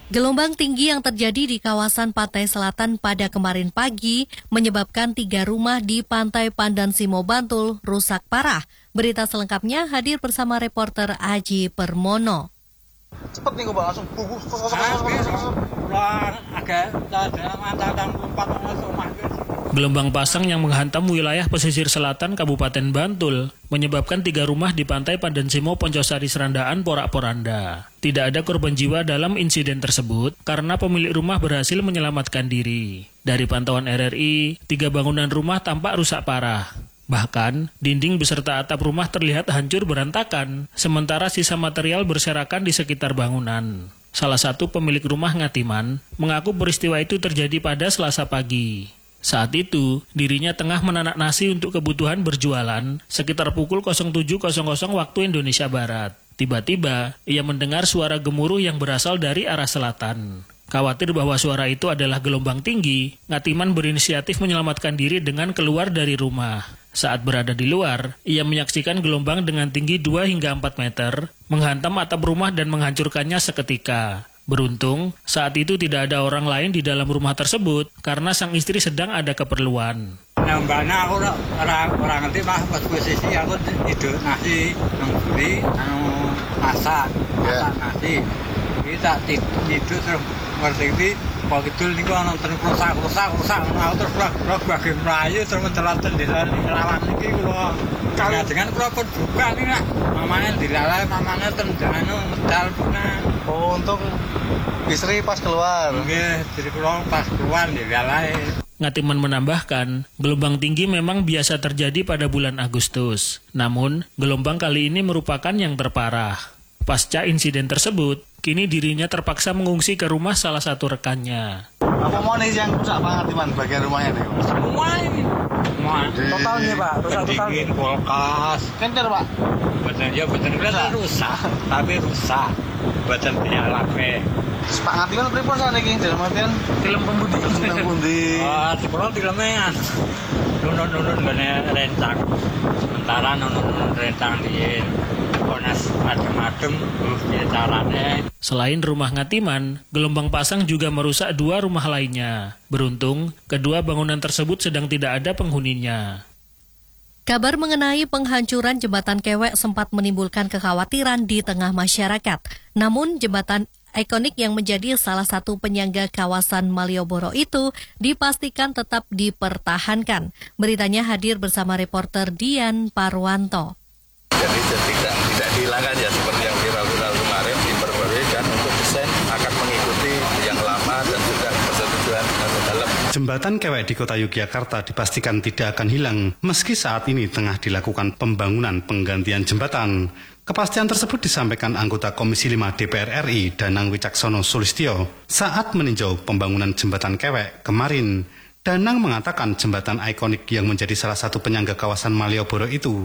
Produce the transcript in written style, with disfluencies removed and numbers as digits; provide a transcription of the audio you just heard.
Gelombang tinggi yang terjadi di kawasan pantai selatan pada kemarin pagi menyebabkan 3 rumah di pantai Pandansimo, Bantul rusak parah. Berita selengkapnya hadir bersama reporter Aji Permono. Cepet nih Pak, langsung bubuk. Gelombang pasang yang menghantam wilayah pesisir selatan Kabupaten Bantul menyebabkan 3 rumah di pantai Pandansimo, Poncosari, Serandaan porak-poranda. Tidak ada korban jiwa dalam insiden tersebut karena pemilik rumah berhasil menyelamatkan diri. Dari pantauan RRI, 3 bangunan rumah tampak rusak parah. Bahkan, dinding beserta atap rumah terlihat hancur berantakan, sementara sisa material berserakan di sekitar bangunan. Salah satu pemilik rumah Ngatiman mengaku peristiwa itu terjadi pada Selasa pagi. Saat itu, dirinya tengah menanak nasi untuk kebutuhan berjualan sekitar pukul 07.00 waktu Indonesia Barat. Tiba-tiba, ia mendengar suara gemuruh yang berasal dari arah selatan. Khawatir bahwa suara itu adalah gelombang tinggi, Ngatiman berinisiatif menyelamatkan diri dengan keluar dari rumah. Saat berada di luar, ia menyaksikan gelombang dengan tinggi 2 hingga 4 meter, menghantam atap rumah dan menghancurkannya seketika. Beruntung, saat itu tidak ada orang lain di dalam rumah tersebut karena sang istri sedang ada keperluan. Mbaknya aku orang ngerti pas posisi aku tidur nasi nungguin masak nasi. Kita tidur terus ngerti kalau gitu nih gua nonton rusak aku terus bagi melayu terus mentelanten di lawan ini gua kalau dengan gua pun buka nih lah mamanya dilalai mamanya tendangan medal punah. Oh, untung istri pas keluar. Nggih, jadi pas keluar dilalai. Ngatiman menambahkan, gelombang tinggi memang biasa terjadi pada bulan Agustus. Namun, gelombang kali ini merupakan yang terparah. Pasca insiden tersebut, kini dirinya terpaksa mengungsi ke rumah salah satu rekannya. Apa mau nih yang rusak banget Timan bagian rumahnya nih? Semua ini. Semua. Totalnya Pak, rusak total. Pendingin, kulkas. Kenter Pak. Betul rusak, tapi rusak. Badan punya lape. Terus Pak Ngatiman pripun saat ini dalam artian Film pembundi. Sekolah filmnya nunun gane rencang. Sementara nunun rencang di Konas adem-adem carane. Selain rumah Ngatiman, gelombang pasang juga merusak 2 rumah lainnya. Beruntung, kedua bangunan tersebut sedang tidak ada penghuninya. Kabar mengenai penghancuran jembatan Kewek sempat menimbulkan kekhawatiran di tengah masyarakat. Namun, jembatan ikonik yang menjadi salah satu penyangga kawasan Malioboro itu dipastikan tetap dipertahankan. Beritanya hadir bersama reporter Dian Parwanto. Jadi tidak dihilangkan ya seperti yang viral-viral kemarin diperbarui kan untuk desain akan mengikuti yang lama dan juga persetujuan dalam. Jembatan Kewek di Kota Yogyakarta dipastikan tidak akan hilang meski saat ini tengah dilakukan pembangunan penggantian jembatan. Kepastian tersebut disampaikan anggota Komisi 5 DPR RI Danang Wicaksono Sulistyo saat meninjau pembangunan jembatan Kewek kemarin. Danang mengatakan jembatan ikonik yang menjadi salah satu penyangga kawasan Malioboro itu